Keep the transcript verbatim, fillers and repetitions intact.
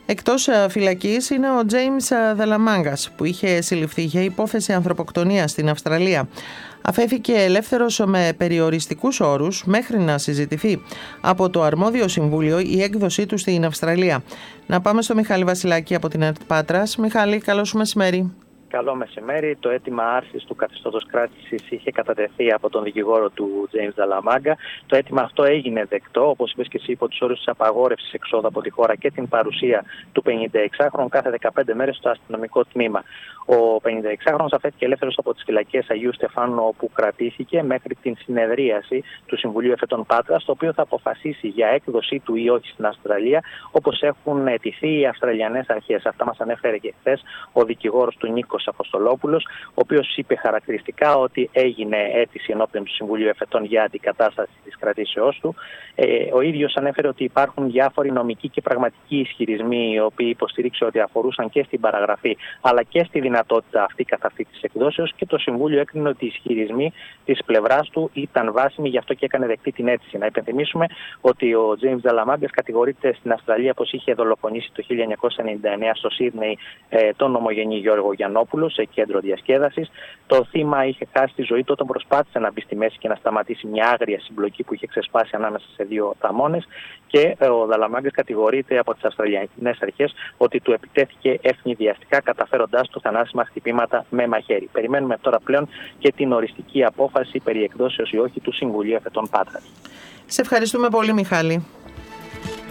Εκτός φυλακής είναι ο Τζέιμς Δελαμάγκας, που είχε συλληφθεί για υπόθεση ανθρωποκτονίας στην Αυστραλία. Αφέθηκε ελεύθερος με περιοριστικούς όρους μέχρι να συζητηθεί από το αρμόδιο συμβούλιο η έκδοσή του στην Αυστραλία. Να πάμε στο Μιχάλη Βασιλάκη από την ΕΡΤ Πάτρας. Μιχάλη, καλό σου μεσημέρι. Καλό μεσημέρι. Το αίτημα άρσης του καθεστώτος κράτησης είχε κατατεθεί από τον δικηγόρο του Τζέιμς Δελαμάγκα. Το αίτημα αυτό έγινε δεκτό, όπως είπες και εσύ, υπό τους όρους της απαγόρευσης εξόδου από τη χώρα και την παρουσία του πενηνταεξάχρονου κάθε δεκαπέντε μέρες στο αστυνομικό τμήμα. Ο πενηνταεξάχρονος αφέθηκε ελεύθερος από τις φυλακές Αγίου Στεφάνου, όπου κρατήθηκε μέχρι την συνεδρίαση του Συμβουλίου Εφετών Πάτρας, το οποίο θα αποφασίσει για έκδοσή του ή όχι στην Αυστραλία, όπως έχουν αιτηθεί οι Αυστραλιανές αρχές. Αυτά μας ανέφερε και χθες ο δικηγόρος του Νίκος Αποστολόπουλος, ο οποίος είπε χαρακτηριστικά ότι έγινε αίτηση ενώπιον του Συμβουλίου Εφετών για αντικατάσταση της κρατήσεώς του. Ε, ο ίδιος ανέφερε ότι υπάρχουν διάφοροι νομικοί και πραγματικοί ισχυρισμοί, οι οποίοι υποστήριξε ότι αφορούσαν και στην παραγραφή αλλά και στη δυνατότητα αυτή καθ' αυτή της εκδόσεως, και το Συμβούλιο έκρινε ότι οι ισχυρισμοί της πλευράς του ήταν βάσιμοι, γι' αυτό και έκανε δεκτή την αίτηση. Να υπενθυμίσουμε ότι ο Τζέιμς Δελαμάγκας κατηγορείται στην Αυστραλία πως είχε δολοφονήσει το χίλια εννιακόσια ενενήντα εννέα στο Σίδνεϊ ε, τον ομογενή Γιώργο Γιαννόπουλο σε κέντρο διασκέδασης. Το θύμα είχε χάσει τη ζωή του όταν προσπάθησε να μπει στη μέση και να σταματήσει μια άγρια συμπλοκή που είχε ξεσπάσει ανάμεσα σε δύο θαμώνες, και ε, ο Δελαμάγκας κατηγορείται από τις Αυστραλιανές αρχές ότι του επιτέθηκε ευνηδιαστικά, καταφέροντάς του θανάσιμα χτυπήματα με μαχαίρι. Περιμένουμε τώρα πλέον και την οριστική απόφαση περί εκδόσεως ή όχι του Συμβουλίου Εφετών Πάτρας. Σε ευχαριστούμε πολύ, Μιχάλη.